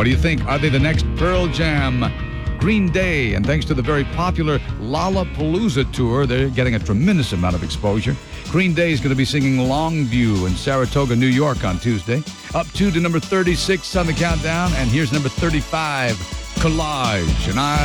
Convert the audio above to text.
What do you think? Are they the next Pearl Jam? Green Day, and thanks to the very popular Lollapalooza tour, they're getting a tremendous amount of exposure. Green Day is going to be singing Longview in Saratoga, New York on Tuesday. Up 2 to number 36 on the countdown, and here's number 35, Collage. And